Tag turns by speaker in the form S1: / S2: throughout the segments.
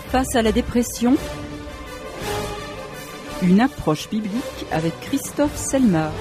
S1: Face à la dépression, une approche biblique avec Christophe Selmar.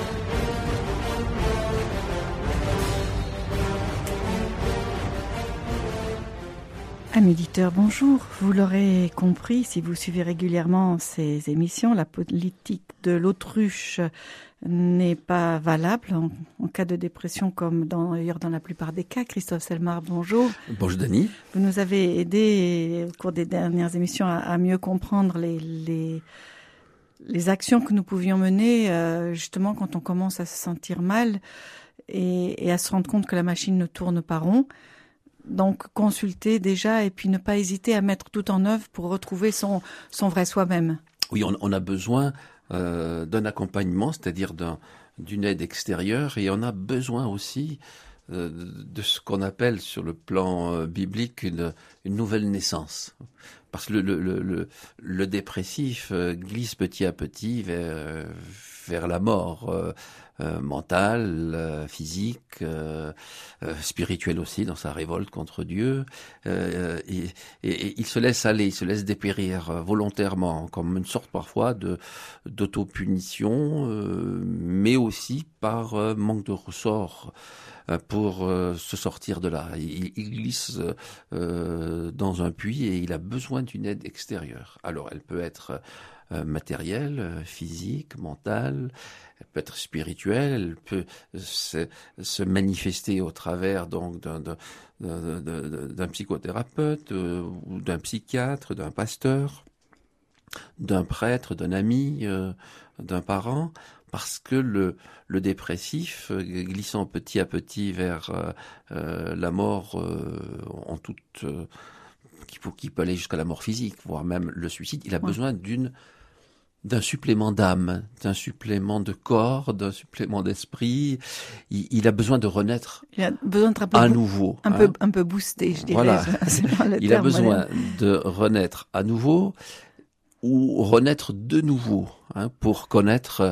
S2: Amis auditeurs, bonjour. Vous l'aurez compris, si vous suivez régulièrement ces émissions, la politique de l'autruche n'est pas valable en cas de dépression, comme d'ailleurs dans la plupart des cas. Christophe Selmar, bonjour.
S3: Bonjour Dany.
S2: Vous nous avez aidé au cours des dernières émissions à mieux comprendre les actions que nous pouvions mener justement quand on commence à se sentir mal et à se rendre compte que la machine ne tourne pas rond. Donc, consulter déjà et puis ne pas hésiter à mettre tout en œuvre pour retrouver son vrai soi-même.
S3: Oui, on a besoin d'un accompagnement, c'est-à-dire d'une aide extérieure, et on a besoin aussi de ce qu'on appelle sur le plan biblique une nouvelle naissance. Parce que le dépressif glisse petit à petit vers la mort mentale, physique, spirituelle aussi, dans sa révolte contre Dieu. Et il se laisse aller, il se laisse dépérir volontairement, comme une sorte parfois d'autopunition, mais aussi par manque de ressort pour se sortir de là. Il glisse dans un puits et il a besoin d'une aide extérieure. Alors elle peut être matérielle, physique, mentale, elle peut être spirituelle, elle peut se manifester au travers donc d'un psychothérapeute ou d'un psychiatre, d'un pasteur, d'un prêtre, d'un ami, d'un parent. Parce que le dépressif, glissant petit à petit vers la mort en toute qui peut aller jusqu'à la mort physique, voire même le suicide, il a besoin d'un supplément d'âme, d'un supplément de corps, d'un supplément d'esprit. Il a besoin de renaître à nouveau.
S2: Un peu boosté, je dirais.
S3: Voilà. Il a besoin de renaître à nouveau ou renaître de nouveau pour connaître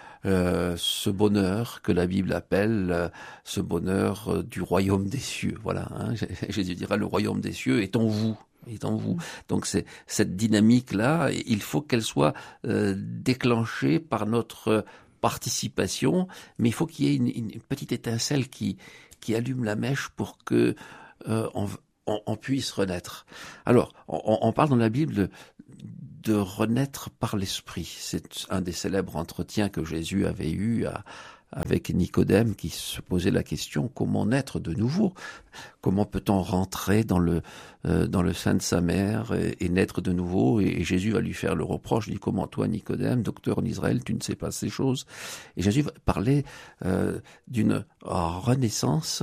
S3: ce bonheur que la Bible appelle ce bonheur du royaume des cieux. Voilà, Jésus dira le royaume des cieux est en vous. Donc c'est cette dynamique-là, il faut qu'elle soit déclenchée par notre participation, mais il faut qu'il y ait une petite étincelle qui allume la mèche pour que on puisse renaître. Alors, on parle dans la Bible de renaître par l'esprit. C'est un des célèbres entretiens que Jésus avait eu avec Nicodème, qui se posait la question: comment naître de nouveau? Comment peut-on rentrer dans le sein de sa mère et naître de nouveau? Et Jésus va lui faire le reproche, il dit: comment toi, Nicodème, docteur en Israël, tu ne sais pas ces choses? Et Jésus va parler d'une renaissance,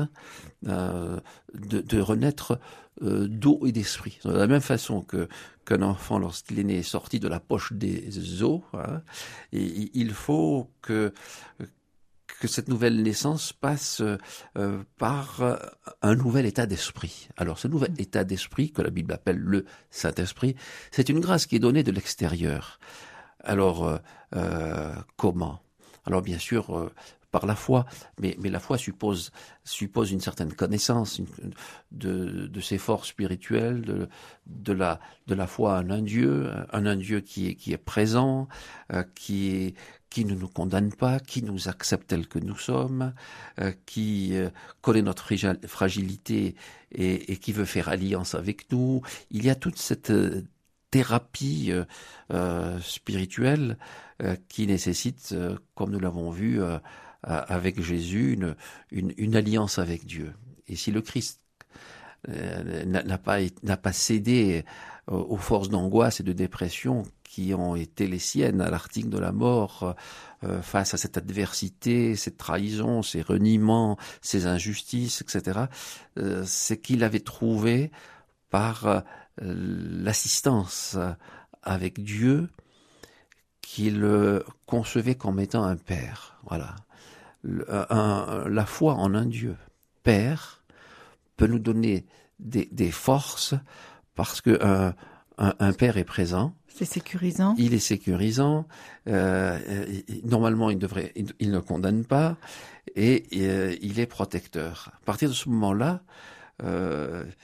S3: de renaître d'eau et d'esprit. De la même façon qu'un enfant, lorsqu'il est né, est sorti de la poche des os, et il faut que cette nouvelle naissance passe par un nouvel état d'esprit. Alors, ce nouvel état d'esprit, que la Bible appelle le Saint-Esprit, c'est une grâce qui est donnée de l'extérieur. Alors, comment? Alors, bien sûr, par la foi, mais la foi suppose une certaine connaissance de ses forces spirituelles, de la foi en un Dieu qui est présent, qui ne nous condamne pas, qui nous accepte tel que nous sommes, qui connaît notre fragilité et qui veut faire alliance avec nous. Il y a toute cette thérapie spirituelle qui nécessite, comme nous l'avons vu avec Jésus, une alliance avec Dieu. Et si le Christ n'a pas cédé aux forces d'angoisse et de dépression qui ont été les siennes à l'article de la mort, face à cette adversité, cette trahison, ces reniements, ces injustices, etc., c'est qu'il avait trouvé par l'assistance avec Dieu qu'il concevait comme étant un père. Voilà. La foi en un Dieu Père peut nous donner des forces parce que un père est présent.
S2: C'est sécurisant.
S3: Il est sécurisant. Normalement, il ne condamne pas et il est protecteur. À partir de ce moment-là,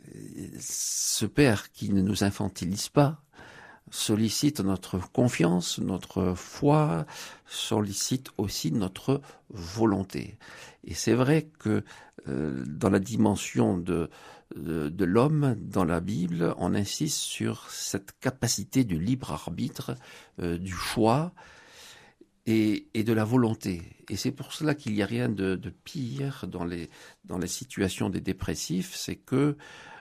S3: ce Père qui ne nous infantilise pas sollicite notre confiance, notre foi, sollicite aussi notre volonté. Et c'est vrai que dans la dimension de l'homme, dans la Bible, on insiste sur cette capacité du libre arbitre, du choix et de la volonté. Et c'est pour cela qu'il n'y a rien de pire dans les situations des dépressifs, c'est que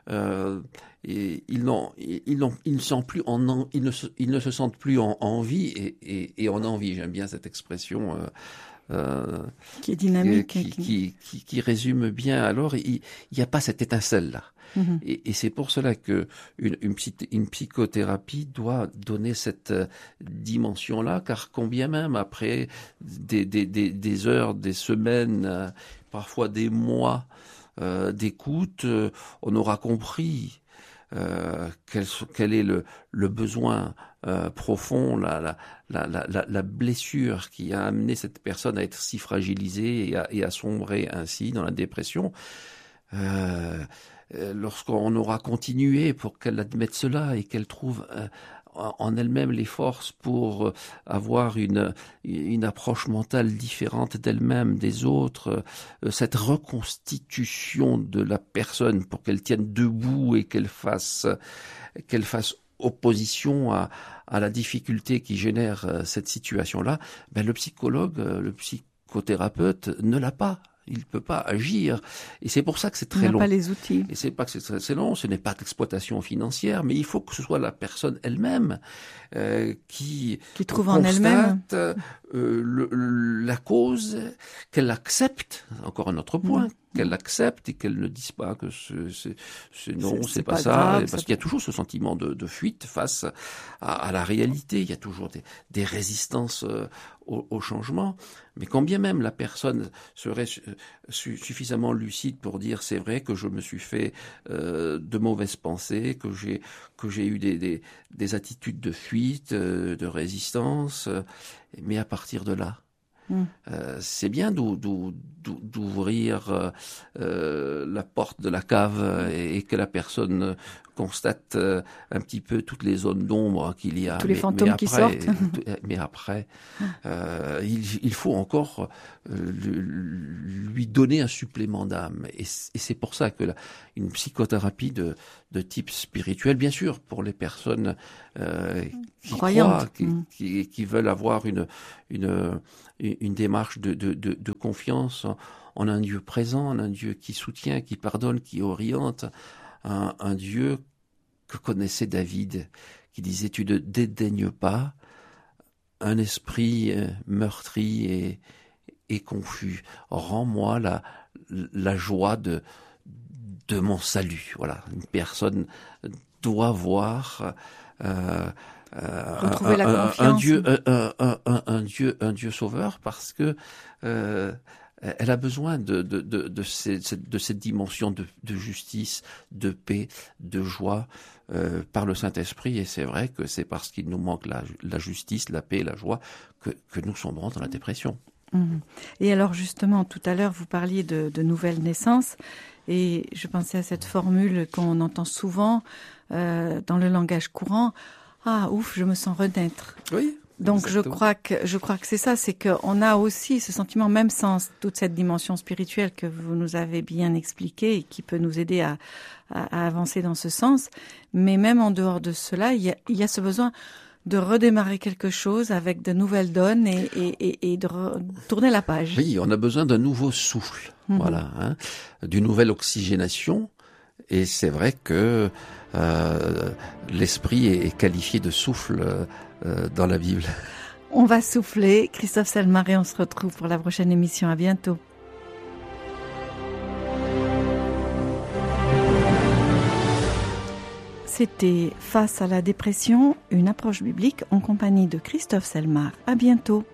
S3: ils ne se sentent plus en envie et en envie. J'aime bien cette expression
S2: qui est dynamique,
S3: qui résume bien. Alors, il n'y a pas cette étincelle là.
S2: Mm-hmm.
S3: Et c'est pour cela que une psychothérapie doit donner cette dimension-là, car combien même après des heures, des semaines, parfois des mois d'écoute, on aura compris quel est le besoin profond, la blessure qui a amené cette personne à être si fragilisée et à sombrer ainsi dans la dépression. Lorsqu'on aura continué pour qu'elle admette cela et qu'elle trouve en elle-même les forces pour avoir une approche mentale différente d'elle-même, des autres, cette reconstitution de la personne pour qu'elle tienne debout et qu'elle fasse opposition à la difficulté qui génère cette situation-là, le psychologue, le psychothérapeute ne l'a pas. Il ne peut pas agir. Et c'est pour ça que c'est très long.
S2: Il n'a pas les outils.
S3: Et c'est pas que c'est très long, ce n'est pas d'exploitation financière, mais il faut que ce soit la personne elle-même qui
S2: trouve en elle-même
S3: la cause, qu'elle accepte, encore un autre point, qu'elle accepte et qu'elle ne dise pas que c'est pas ça, grave, parce qu'il y a toujours ce sentiment de fuite face à la réalité, il y a toujours des résistances au changement, mais quand bien même la personne serait suffisamment lucide pour dire c'est vrai que je me suis fait de mauvaises pensées, que j'ai eu des attitudes de fuite, de résistance, mais à partir de là, c'est bien d'ouvrir la porte de la cave et que la personne constate un petit peu toutes les zones d'ombre qu'il y a.
S2: Tous les fantômes qui sortent.
S3: Mais après, il faut encore lui donner un supplément d'âme. Et c'est pour ça que une psychothérapie de type spirituel, bien sûr, pour les personnes qui croient, qui veulent avoir une démarche de confiance en un Dieu présent, en un Dieu qui soutient, qui pardonne, qui oriente, un Dieu que connaissait David, qui disait « Tu ne dédaignes pas un esprit meurtri et confus. Rends-moi la joie de mon salut. » Voilà, une personne doit voir
S2: retrouver la confiance.
S3: un Dieu sauveur, parce que elle a besoin de cette dimension de justice, de paix, de joie par le Saint-Esprit. Et c'est vrai que c'est parce qu'il nous manque la justice, la paix et la joie que nous sombrons dans la dépression.
S2: Et alors justement, tout à l'heure, vous parliez de nouvelle naissance, et je pensais à cette formule qu'on entend souvent dans le langage courant. Ah, ouf, je me sens renaître.
S3: Oui.
S2: Donc je crois que c'est ça, c'est qu'on a aussi ce sentiment, même sans toute cette dimension spirituelle que vous nous avez bien expliquée et qui peut nous aider à avancer dans ce sens. Mais même en dehors de cela, il y a ce besoin de redémarrer quelque chose avec de nouvelles donnes et de tourner la page.
S3: Oui, on a besoin d'un nouveau souffle, voilà, d'une nouvelle oxygénation. Et c'est vrai que l'esprit est qualifié de souffle dans la Bible.
S2: On va souffler. Christophe Selmar, et on se retrouve pour la prochaine émission. À bientôt. C'était Face à la dépression, une approche biblique en compagnie de Christophe Selmar. À bientôt.